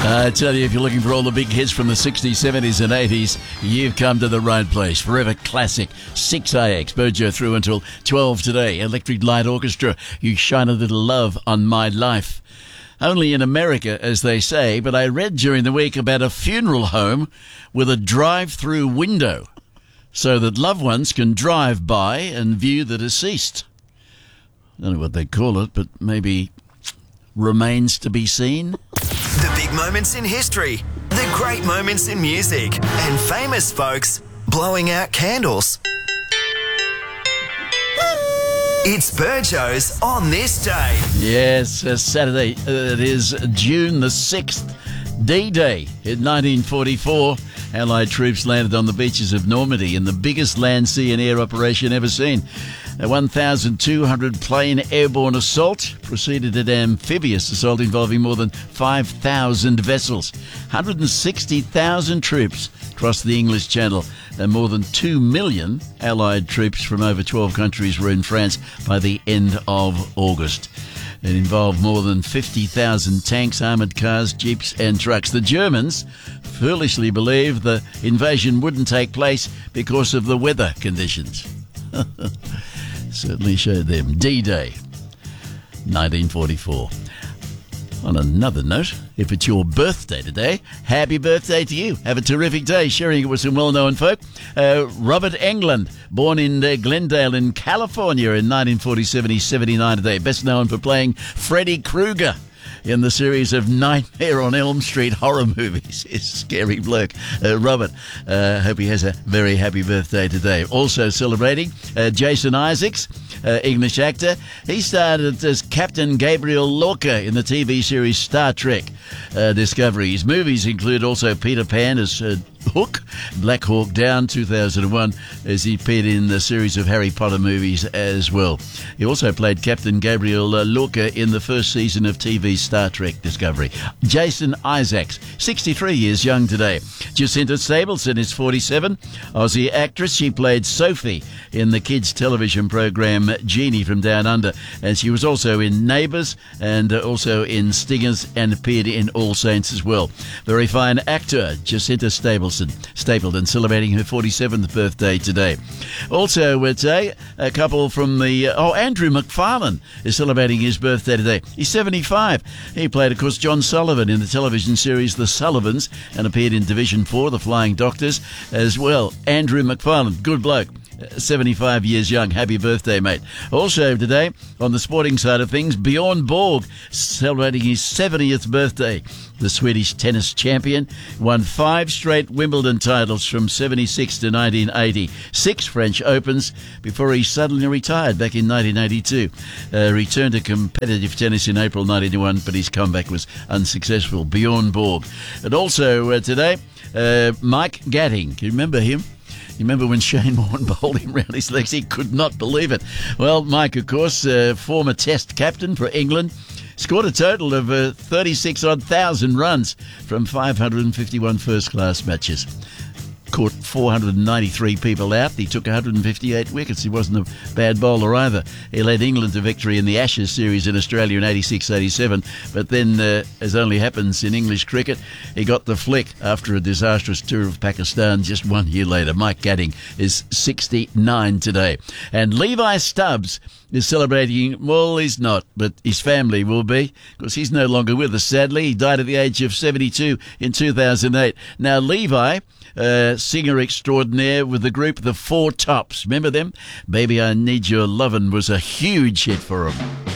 I tell you, if you're looking for all the big hits from the 60s, 70s and 80s, you've come to the right place. Forever Classic, 6AX, Bojo through until 12 today. Electric Light Orchestra, You Shine a Little Love on My Life. Only in America, as they say, but I read during the week about a funeral home with a drive-through window so that loved ones can drive by and view the deceased. I don't know what they call it, but maybe remains to be seen? The big moments in history, the great moments in music, and famous folks blowing out candles. It's Burjo's On This Day. Yes, Saturday. It is June the 6th, D-Day in 1944. Allied troops landed on the beaches of Normandy in the biggest land, sea and air operation ever seen. A 1,200 plane airborne assault preceded an amphibious assault involving more than 5,000 vessels. 160,000 troops crossed the English Channel, and more than 2 million Allied troops from over 12 countries were in France by the end of August. It involved more than 50,000 tanks, armoured cars, jeeps and trucks. The Germans foolishly believed the invasion wouldn't take place because of the weather conditions. Certainly showed them. D-Day, 1944. On another note, if it's your birthday today, happy birthday to you. Have a terrific day sharing it with some well-known folk. Robert Englund, born in Glendale in California in 1947, he's 79 today. Best known for playing Freddy Krueger in the series of Nightmare on Elm Street horror movies. He's a scary bloke. Robert, hope he has a very happy birthday today. Also celebrating Jason Isaacs, English actor. He started as Captain Gabriel Lorca in the TV series Star Trek Discovery. His movies include also Peter Pan as Hook, Black Hawk Down 2001, as he appeared in the series of Harry Potter movies as well. He also played Captain Gabriel Lorca in the first season of TV Star Trek Discovery. Jason Isaacs, 63 years young today. Jacinta Stapleton is 47, Aussie actress. She played Sophie in the kids' television program Genie from Down Under, and she was also in Neighbours and also in Stingers and appeared in All Saints as well. Very fine actor, Jacinta Stapleton, celebrating her 47th birthday today. Also today, a couple from the... Andrew McFarlane is celebrating his birthday today. He's 75. He played, of course, John Sullivan in the television series The Sullivans and appeared in Division 4, The Flying Doctors, as well. Andrew McFarlane, good bloke. 75 years young. Happy birthday, mate. Also today, on the sporting side of things, Bjorn Borg celebrating his 70th birthday. The Swedish tennis champion won 5 straight Wimbledon titles from 76 to 1980. 6 French Opens before he suddenly retired back in 1982. Returned to competitive tennis in April 91, but his comeback was unsuccessful. Bjorn Borg. And also today, Mike Gatting. Can you remember him? You remember when Shane Warne bowled him round his legs? He could not believe it. Well, Mike, of course, former Test captain for England, scored a total of 36,000 runs from 551 first-class matches. Caught 493 people out. He took 158 wickets. He wasn't a bad bowler either. He led England to victory in the Ashes series in Australia in 86-87. But then, as only happens in English cricket, he got the flick after a disastrous tour of Pakistan just 1 year later. Mike Gatting is 69 today. And Levi Stubbs is celebrating, well, he's not, but his family will be, because he's no longer with us, sadly. He died at the age of 72 in 2008. Now, Levi, singer extraordinaire with the group The Four Tops. Remember them? Baby, I Need Your Lovin' was a huge hit for him.